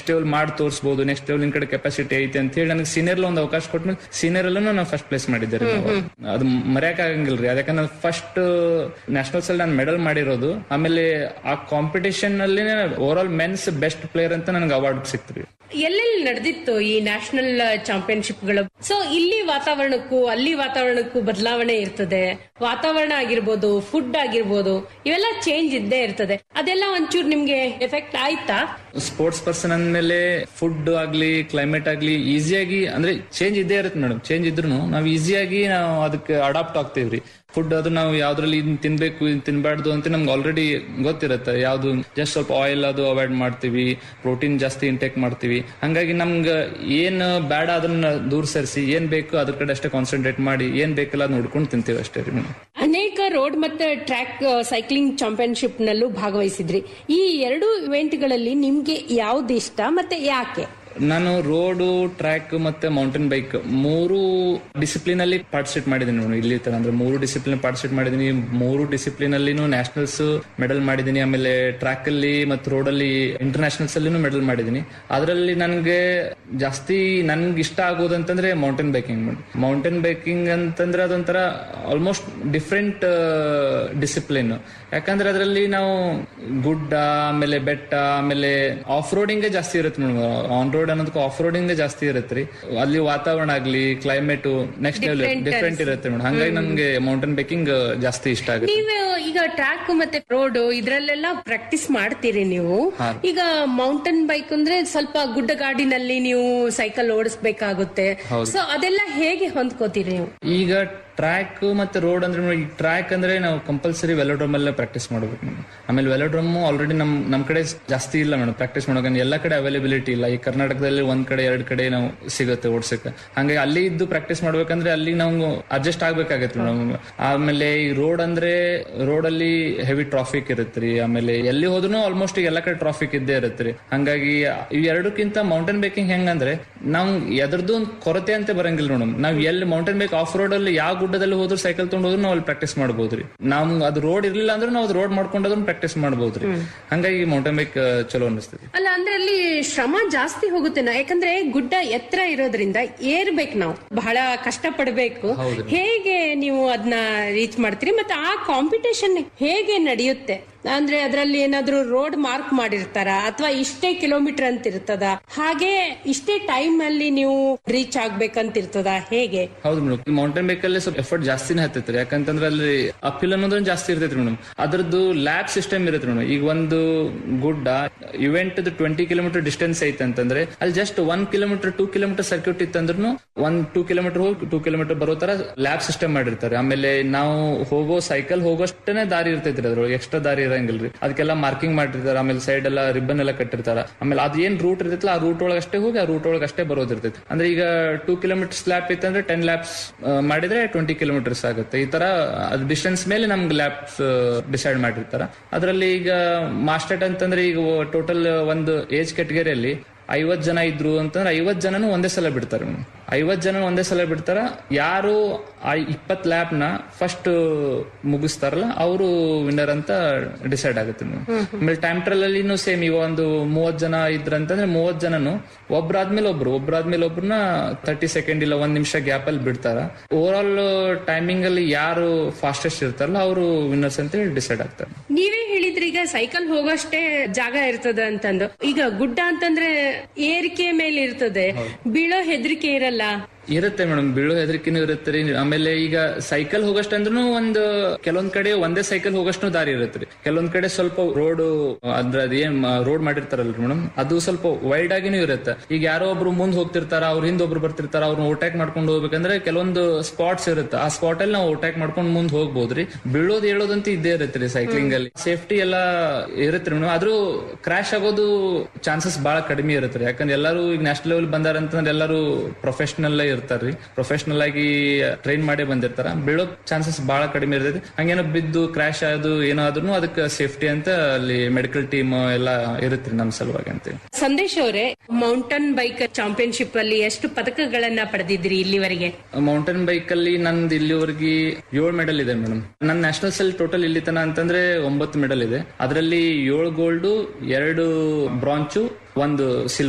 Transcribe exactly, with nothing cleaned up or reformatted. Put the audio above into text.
Next level ಮಾಡಿ ತೋರಿಸಬಹುದು, next level ನಿನ್ ಕಡೆ ಕೆಪಾಸಿಟಿ ಐತೆ ಅಂತ ಹೇಳಿ ನನಗೆ ಸೀನಿಯರ್ ಒಂದು ಅವಕಾಶ ಕೊಟ್ಮೇಲೆ ಸೀನಿಯರ್ ಅಲ್ಲೂ ನಾನು ಫಸ್ಟ್ ಪ್ಲೇಸ್ ಮಾಡಿದ್ದೆ. ಅದು ಮರೆಯಕ್ ಆಗಂಗಿಲ್ರಿ. ಅದಕ್ಕೆ ನಾನು ಫಸ್ಟ್ ನ್ಯಾಷನಲ್ಸ್ ಅಲ್ಲಿ ನಾನು ಮೆಡಲ್ ಮಾಡಿರೋದು. ಆಮೇಲೆ ಆ ಕಾಂಪಿಟೇಷನ್ ಅಲ್ಲಿ over all men's best player ಅಂತ ನನಗೆ ಅವಾರ್ಡ್ ಸಿಕ್ತ್ರಿ. ಎಲ್ಲೆಲ್ಲಿ ನಡೆದಿತ್ತು ಈ ನ್ಯಾಷನಲ್ ಚಾಂಪಿಯನ್ಶಿಪ್ ಗಳು? ಸೊ ಇಲ್ಲಿ ವಾತಾವರಣಕ್ಕೂ ಅಲ್ಲಿ ವಾತಾವರಣಕ್ಕೂ ಬದಲಾವಣೆ ಇರ್ತದೆ. ವಾತಾವರಣ ಆಗಿರ್ಬೋದು, ಫುಡ್ ಆಗಿರ್ಬೋದು, ಇವೆಲ್ಲ ಚೇಂಜ್ ಇದ್ದೇ ಇರ್ತದೆ. ಅದೆಲ್ಲ ಒಂಚೂರು ನಿಮ್ಗೆ ಎಫೆಕ್ಟ್ ಆಯ್ತಾ? ಸ್ಪೋರ್ಟ್ಸ್ ಪರ್ಸನ್ ಅಂದ್ಮೇಲೆ ಫುಡ್ ಆಗ್ಲಿ ಕ್ಲೈಮೇಟ್ ಆಗ್ಲಿ ಈಸಿಯಾಗಿ ಅಂದ್ರೆ ಚೇಂಜ್ ಇದ್ದೇ ಇರುತ್ತೆ ಮೇಡಮ್. ಚೇಂಜ್ ಇದ್ರು ನಾವು ಈಸಿಯಾಗಿ ನಾವು ಅದಕ್ಕೆ ಅಡಾಪ್ಟ್ ಆಗ್ತೇವ್ರಿ. ಫುಡ್ ಅದು ನಾವು ಯಾವ್ದ್ರಲ್ಲಿ ಇದನ್ನ ತಿನ್ಬೇಕು ಇದನ್ನ ತಿನ್ಬಾರ್ದು ಅಂತ ನಮ್ಗೆ ಆಲ್ರೆಡಿ ಗೊತ್ತಿರುತ್ತೆ. ಯಾವ್ದು ಜಸ್ಟ್ ಸ್ವಲ್ಪ ಆಯಿಲ್ ಅದು ಅವಾಯ್ಡ್ ಮಾಡ್ತೀವಿ, ಪ್ರೋಟೀನ್ ಜಾಸ್ತಿ ಇಂಟೇಕ್ ಮಾಡ್ತೀವಿ. ಹಂಗಾಗಿ ನಮ್ಗೆ ಏನ್ ಬೇಡ ಅದನ್ನ ದೂರ ಸರಿಸಿ ಏನ್ ಬೇಕು ಅದ್ರ ಕಡೆ ಅಷ್ಟೇ ಕಾನ್ಸಂಟ್ರೇಟ್ ಮಾಡಿ ಏನ್ ಬೇಕಲ್ಲ ನೋಡ್ಕೊಂಡು ತಿಂತೀವಿ ಅಷ್ಟೇ ರೀ ಮೇಡಮ್. ಅನೇಕ ರೋಡ್ ಮತ್ತೆ ಟ್ರ್ಯಾಕ್ ಸೈಕ್ಲಿಂಗ್ ಚಾಂಪಿಯನ್ಶಿಪ್ ನಲ್ಲೂ ಭಾಗವಹಿಸಿದ್ರಿ. ಈ ಎರಡು ಇವೆಂಟ್ ಗಳಲ್ಲಿ ನಿಮ್ಗೆ ಯಾವ್ದು ಇಷ್ಟ ಮತ್ತೆ ಯಾಕೆ? ನಾನು ರೋಡು, ಟ್ರ್ಯಾಕ್ ಮತ್ತೆ ಮೌಂಟೇನ್ ಬೈಕ್ ಮೂರು ಡಿಸಿಪ್ಲಿನ್ ಅಲ್ಲಿ ಪಾರ್ಟಿಸಿಪೇಟ್ ಮಾಡಿದೀನಿ ನೋಡಿ. ಇಲ್ಲಿ ತರ ಅಂದ್ರೆ ಮೂರು ಡಿಸಿಪ್ಲಿನ್ ಪಾರ್ಟಿಸಿಪೇಟ್ ಮಾಡಿದೀನಿ. ಮೂರು ಡಿಸಿಪ್ಲಿನ್ ಅಲ್ಲಿ ನ್ಯಾಷನಲ್ಸ್ ಮೆಡಲ್ ಮಾಡಿದೀನಿ. ಆಮೇಲೆ ಟ್ರ್ಯಾಕ್ ಅಲ್ಲಿ ಮತ್ತು ರೋಡ್ ಅಲ್ಲಿ ಇಂಟರ್ನ್ಯಾಷನಲ್ಸ್ ಅಲ್ಲಿ ಮೆಡಲ್ ಮಾಡಿದೀನಿ. ಅದರಲ್ಲಿ ನನ್ಗೆ ಜಾಸ್ತಿ ನನ್ಗೆ ಇಷ್ಟ ಆಗೋದಂತಂದ್ರೆ ಮೌಂಟೇನ್ ಬೈಕಿಂಗ್. ಮೌಂಟೇನ್ ಬೈಕಿಂಗ್ ಅಂತಂದ್ರೆ ಅದೊಂಥರ ಆಲ್ಮೋಸ್ಟ್ ಡಿಫ್ರೆಂಟ್ ಡಿಸಿಪ್ಲಿನ್. ಯಾಕಂದ್ರೆ ಅದರಲ್ಲಿ ನಾವು ಗುಡ್ಡ, ಆಮೇಲೆ ಬೆಟ್ಟ, ಆಮೇಲೆ ಆಫ್ ರೋಡಿಂಗ್ ಜಾಸ್ತಿ ಇರುತ್ತೆ ಮೇಡಮ್. ಆನ್ ರೋಡ್ ಅನ್ನೋದಕ್ಕೆ ಆಫ್ ರೋಡಿಂಗ್ ಜಾಸ್ತಿ ಇರುತ್ತೆ ರೀ. ಅಲ್ಲಿ ವಾತಾವರಣ ಆಗ್ಲಿ ಕ್ಲೈಮೇಟ್ ನೆಕ್ಸ್ಟ್ ಲೆವೆಲ್ ಡಿಫ್ರೆಂಟ್ ಇರುತ್ತೆ ಮೇಡಮ್. ಹಂಗಾಗಿ ನನ್ಗೆ ಮೌಂಟೇನ್ ಬೈಕಿಂಗ್ ಜಾಸ್ತಿ ಇಷ್ಟ ಆಗುತ್ತೆ. ನೀವು ಈಗ ಟ್ರ್ಯಾಕ್ ಮತ್ತೆ ರೋಡ್ ಇದ್ರಲ್ಲೆಲ್ಲ ಪ್ರಾಕ್ಟೀಸ್ ಮಾಡ್ತೀರಿ ನೀವು. ಈಗ ಮೌಂಟೇನ್ ಬೈಕ್ ಅಂದ್ರೆ ಸ್ವಲ್ಪ ಗುಡ್ಡಗಾಡಿನಲ್ಲಿ ನೀವು ಸೈಕಲ್ ಓಡಿಸ್ಬೇಕಾಗುತ್ತೆ. ಸೊ ಅದೆಲ್ಲ ಹೇಗೆ ಹೊಂದ್ಕೋತೀರಿ ನೀವು? ಈಗ ಟ್ರ್ಯಾಕ್ ಮತ್ತೆ ರೋಡ್ ಅಂದ್ರೆ ಟ್ರ್ಯಾಕ್ ಅಂದ್ರೆ ನಾವು ಕಂಪಲ್ಸರಿ ವೆಲೋಡ್ರಮ್ ಅಲ್ಲೇ ಪ್ರಾಕ್ಟೀಸ್ ಮಾಡ್ಬೇಕು ಮೇಡಮ್. ಆಮೇಲೆ ವೆಲೋಡ್ರಮ್ ಆಲ್ರೆಡಿ ನಮ್ ನಮ್ ಕಡೆ ಜಾಸ್ತಿ ಇಲ್ಲ ಮೇಡಮ್ ಪ್ರಾಕ್ಟೀಸ್ ಮಾಡೋಕೆ. ಎಲ್ಲ ಕಡೆ ಅವೈಲೇಬಿಲಿಟಿ ಇಲ್ಲ. ಈ ಕರ್ನಾಟಕದಲ್ಲಿ ಒಂದ್ ಕಡೆ ಎರಡ್ ಕಡೆ ನಾವು ಸಿಗುತ್ತೆ ಓಡ್ಸಕ್ಕೆ. ಹಂಗಾಗಿ ಅಲ್ಲಿ ಇದ್ದು ಪ್ರಾಕ್ಟೀಸ್ ಮಾಡ್ಬೇಕಂದ್ರೆ ಅಲ್ಲಿ ನಾವು ಅಡ್ಜಸ್ಟ್ ಆಗ್ಬೇಕಾಗತ್ತೆ ಮೇಡಮ್. ಆಮೇಲೆ ಈ ರೋಡ್ ಅಂದ್ರೆ ರೋಡ್ ಅಲ್ಲಿ ಹೆವಿ ಟ್ರಾಫಿಕ್ ಇರುತ್ತೆ ರೀ. ಆಮೇಲೆ ಎಲ್ಲಿ ಹೋದ್ರು ಆಲ್ಮೋಸ್ಟ್ ಎಲ್ಲ ಕಡೆ ಟ್ರಾಫಿಕ್ ಇದ್ದೇ ಇರುತ್ತೆ ರೀ. ಹಂಗಾಗಿ ಇವ್ ಎರಡಕ್ಕಿಂತ ಮೌಂಟೇನ್ ಬೈಕಿಂಗ್ ಹೆಂಗಂದ್ರೆ ನಾವು ಎದ್ರದ್ದು ಒಂದು ಕೊರತೆ ಅಂತ ಬರಂಗಿಲ್ಲ ಮೇಡಮ್. ನಾವ್ ಎಲ್ಲಿ ಮೌಂಟೇನ್ ಬೈಕ್ ಆಫ್ ರೋಡ್ ಅಲ್ಲಿ ಯಾವ ಗುಡ್ಡದಲ್ಲಿ ಹೋದ್ರು ಸೈಕಲ್ ತಗೊಂಡ್ ಹೋದ್ರು ನಾವು ಅಲ್ಲಿ ಪ್ರಾಕ್ಟೀಸ್ ಮಾಡಬಹುದ್ರಿ. ನಮ್ ಅದು ರೋಡ್ ಇರ್ಲಿಲ್ಲ ಅಂದ್ರೆ ನಾವು ರೋಡ್ ಮಾಡ್ಕೊಂಡ್ರು ಪ್ರಾಕ್ಟೀಸ್ ಮಾಡಬಹುದ್ರಿ. ಹಂಗಾಗಿ ಮೌಂಟೇನ್ ಬೈಕ್ ಚಲೋ ಅನಿಸ್ತದೆ. ಅಲ್ಲ ಅಂದ್ರೆ ಅಲ್ಲಿ ಶ್ರಮ ಜಾಸ್ತಿ ಹೋಗುತ್ತೆ. ಯಾಕಂದ್ರೆ ಗುಡ್ಡ ಎತ್ತರ ಇರೋದ್ರಿಂದ ಏರ್ಬೇಕು, ನಾವು ಬಹಳ ಕಷ್ಟ ಪಡ್ಬೇಕು. ಹೇಗೆ ನೀವು ಅದನ್ನ ರೀಚ್ ಮಾಡ್ತೀರಿ? ಮತ್ತೆ ಆ ಕಾಂಪಿಟೇಷನ್ ಹೇಗೆ ನಡೆಯುತ್ತೆ? ಅಂದ್ರೆ ಅದ್ರಲ್ಲಿ ಏನಾದ್ರು ರೋಡ್ ಮಾರ್ಕ್ ಮಾಡಿರ್ತಾರ ಅಥವಾ ಇಷ್ಟೇ ಕಿಲೋಮೀಟರ್ ಅಂತ ಇರ್ತದ, ಹಾಗೆ ಇಷ್ಟೇ ಟೈಮ್ ಅಲ್ಲಿ ನೀವು ರೀಚ್ ಆಗ್ಬೇಕಂತ ಇರ್ತದ, ಹೇಗೆ? ಹೌದು ಮೇಡಮ್. ಮೌಂಟೇನ್ ಬೈಕ್ ಅಲ್ಲಿ ಸ್ವಲ್ಪ ಎಫರ್ಟ್ ಜಾಸ್ತಿನೇ ಹತ್ತೈತ್ರಿ. ಯಾಕಂತಂದ್ರೆ ಅಲ್ಲಿ ಅಪಿಲ್ ಅನ್ನೋದ್ರ ಜಾಸ್ತಿ ಇರ್ತೈತ್ರಿ ಮೇಡಮ್. ಅದ್ರದ್ದು ಲ್ಯಾಬ್ ಸಿಸ್ಟಮ್ ಇರುತ್ತೆ ಮೇಡಮ್. ಈಗ ಒಂದು ಗುಡ್ಡ ಇವೆಂಟ್ ಟ್ವೆಂಟಿ ಕಿಲೋಮೀಟರ್ ಡಿಸ್ಟೆನ್ಸ್ ಐತೆ ಅಂತಂದ್ರೆ ಅಲ್ಲಿ just one kilometre two kilometre circuit ಇತ್ತಂದ್ರೂ one two kilometre ಹೋಗಿ ಟೂ ಕಿಲೋಮೀಟರ್ ಬರೋ ತರ ಲ್ಯಾಬ್ ಸಿಸ್ಟಮ್ ಮಾಡಿರ್ತಾರೆ. ಆಮೇಲೆ ನಾವು ಹೋಗೋ ಸೈಕಲ್ ಹೋಗೋಷ್ಟೇ ದಾರಿ ಇರ್ತೈತ್ರಿ. ಅದ್ರೊಳಗೆ ಎಕ್ಸ್ಟ್ರಾ ದಾರಿ ಇರಂಗಿಲ್ರಿ. ಅದಕ್ಕೆಲ್ಲ ಮಾರ್ಕಿಂಗ್ ಮಾಡಿರ್ತಾರೆ. ಆಮೇಲೆ ಸೈಡ್ ಎಲ್ಲ ರಿಬ್ಬನ್ ಎಲ್ಲ ಕಟ್ಟಿರ್ತಾರ. ಆಮೇಲೆ ಅದ್ ಏನ್ ರೂಟ್ ಇರ್ತೈತಲ್ಲ ಆ ರೂಟ್ ಒಳಗೆ ಅಷ್ಟೇ ಹೋಗಿ ಆ ರೂಟ್ ಒಳಗೆ ಅಷ್ಟೇ ಬರೋದಿರ್ತೈತಿ. ಅಂದ್ರೆ ಈಗ ಟೂ ಕಿಲೋಮೀಟರ್ಸ್ ಲ್ಯಾಪ್ ಇತ್ತಂದ್ರೆ ಟೆನ್ ಲ್ಯಾಪ್ಸ್ ಮಾಡಿದ್ರೆ ಟ್ವೆಂಟಿ ಕಿಲೋಮೀಟರ್ಸ್ ಆಗುತ್ತೆ. ಈ ತರ ಅದು ಡಿಸ್ಟೆನ್ಸ್ ಮೇಲೆ ನಮ್ಗೆ ಲ್ಯಾಪ್ಸ್ ಡಿಸೈಡ್ ಮಾಡಿರ್ತಾರ. ಅದರಲ್ಲಿ ಈಗ ಮಾಸ್ಟರ್ ಅಂತಂದ್ರೆ ಈಗ ಟೋಟಲ್ ಒಂದು ಏಜ್ ಕ್ಯಾಟಗರಿಯಲ್ಲಿ ಐವತ್ ಜನ ಇದ್ರು ಅಂತಂದ್ರೆ ಐವತ್ ಜನನು ಒಂದೇ ಸಲ ಬಿಡ್ತಾರೆ. ಐವತ್ ಜನ ಒಂದೇ ಸಲ ಬಿಡ್ತಾರ. ಯಾರು ಆ ಇಪ್ಪತ್ ಲ್ಯಾಪ್ ನ ಫಸ್ಟ್ ಮುಗಿಸ್ತಾರಲ್ಲ ಅವರು ವಿನ್ನರ್ ಅಂತ ಡಿಸೈಡ್ ಆಗುತ್ತೆ. ಆಮೇಲೆ ಟೈಮ್ ಟ್ರಯಲ್ ಅಲ್ಲಿ ಸೇಮ್ ಈಗ ಒಂದು ಮೂವತ್ ಜನ ಇದ್ರಂತಂದ್ರೆ ಮೂವತ್ ಜನನು ಒಬ್ರಾದ್ಮೇಲೆ ಒಬ್ರು ಒಬ್ರಾದ್ಮೇಲೆ ಒಬ್ರನ್ನ ತರ್ಟಿ ಸೆಕೆಂಡ್ ಇಲ್ಲ ಒಂದ್ ನಿಮಿಷ ಗ್ಯಾಪ್ ಅಲ್ಲಿ ಬಿಡ್ತಾರ. ಓವರ್ ಆಲ್ ಟೈಮಿಂಗ್ ಅಲ್ಲಿ ಯಾರು ಫಾಸ್ಟೆಸ್ಟ್ ಇರ್ತಾರಲ್ಲ ಅವರು ವಿನ್ನರ್ಸ್ ಅಂತ ಡಿಸೈಡ್ ಆಗ್ತಾರೆ. ನೀವೇ ಹೇಳಿದ್ರಿ ಈಗ ಸೈಕಲ್ ಹೋಗೋಷ್ಟೇ ಜಾಗ ಇರ್ತದ ಅಂತಂದು. ಈಗ ಗುಡ್ಡ ಅಂತಂದ್ರೆ ಏರಿಕೆ ಮೇಲೆ ಇರ್ತದೆ, ಬೀಳೋ ಹೆದರಿಕೆ ಇರಲ್ಲ. ಇರುತ್ತೆ ಮೇಡಮ್, ಬೀಳೋ ಹೆದರಿಕೆನೂ ಇರುತ್ತೆ ರೀ. ಆಮೇಲೆ ಈಗ ಸೈಕಲ್ ಹೋಗಷ್ಟಂದ್ರೂ ಒಂದು ಕೆಲವೊಂದ್ ಕಡೆ ಒಂದೇ ಸೈಕಲ್ ಹೋಗಷ್ಟು ದಾರಿ ಇರುತ್ತೆ ರೀ. ಕೆಲವೊಂದ್ ಕಡೆ ಸ್ವಲ್ಪ ರೋಡ್ ಅದ್ರ ಏನ್ ರೋಡ್ ಮಾಡಿರ್ತಾರಲ್ರಿ ಮೇಡಮ್, ಅದು ಸ್ವಲ್ಪ ವೈಡ್ ಆಗಿನೂ ಇರುತ್ತೆ. ಈಗ ಯಾರೋ ಒಬ್ರು ಮುಂದ್ ಹೋಗ್ತಿರ್ತಾರ, ಅವ್ರ ಹಿಂದ್ ಒಬ್ರು ಬರ್ತಿರ್ತಾರ, ಅವ್ರನ್ನ ಓಟ್ಯಾಕ್ ಮಾಡ್ಕೊಂಡು ಹೋಗ್ಬೇಕಂದ್ರೆ ಕೆಲವೊಂದು ಸ್ಪಾಟ್ಸ್ ಇರುತ್ತೆ. ಆ ಸ್ಪಾಟ್ ಅಲ್ಲಿ ನಾವು ಓಟ್ಯಾಕ್ ಮಾಡ್ಕೊಂಡು ಮುಂದ್ ಹೋಗ್ಬೋದ್ರಿ. ಬೀಳೋದು ಹೇಳೋದಂತ ಇದ್ದೇ ಇರುತ್ತೆ ರೀ. ಸೈಕ್ಲಿಂಗ್ ಅಲ್ಲಿ ಸೇಫ್ಟಿ ಎಲ್ಲ ಇರುತ್ತೆ ಮೇಡಮ್. ಆದ್ರೂ ಕ್ರಾಶ್ ಆಗೋದು ಚಾನ್ಸಸ್ ಬಹಳ ಕಡಿಮೆ ಇರುತ್ತೆ ರೀ. ಯಾಕಂದ್ರೆ ಎಲ್ಲರೂ ಈಗ ನ್ಯಾಷನಲ್ ಲೆವೆಲ್ ಬಂದಾರಂತಂದ್ರೆ ಎಲ್ಲರೂ ಪ್ರೊಫೆಷನಲ್ ಇರ್ತಾರ್ರಿ. ಪ್ರೊಫೆಷನಲ್ ಆಗಿ ಟ್ರೈನ್ ಮಾಡಿ ಬಂದಿರ್ತಾರ. ಬೀಳೋ ಚಾನ್ಸಸ್ ಬಹಳ ಕಡಿಮೆ ಇರ್ತೈತಿ. ಹಂಗೇನೋ ಬಿದ್ದು ಕ್ರಾಶ್ ಆಗೋದು ಏನೋ ಆದ್ರೂ ಅದಕ್ಕೆ ಸೇಫ್ಟಿ ಅಂತ ಅಲ್ಲಿ ಮೆಡಿಕಲ್ ಟೀಮ್ ಎಲ್ಲ ಇರುತ್ತೆ ನಮ್ ಸಲುವಾಗಿ ಅಂತ. ಸಂದೇಶ್ ಅವರೇ, ಮೌಂಟೇನ್ ಬೈಕ್ ಚಾಂಪಿಯನ್ಶಿಪ್ ಅಲ್ಲಿ ಎಷ್ಟು ಪದಕಗಳನ್ನ ಪಡೆದಿದ್ರಿ ಇಲ್ಲಿವರೆಗೆ? ಮೌಂಟೇನ್ ಬೈಕ್ ಅಲ್ಲಿ ನಂದು ಇಲ್ಲಿವರೆಗೆ ಏಳು ಮೆಡಲ್ ಇದೆ ಮೇಡಮ್. ನನ್ನ ನ್ಯಾಷನಲ್ಸ್ ಅಲ್ಲಿ ಟೋಟಲ್ ಇಲ್ಲಿ ತನ ಅಂತಂದ್ರೆ ಒಂಬತ್ತು ಮೆಡಲ್ ಇದೆ. ಅದರಲ್ಲಿ ಏಳು ಗೋಲ್ಡ್, ಎರಡು ಬ್ರಾಂಚು, ಒಂದು ಸಿಲ್ವರ್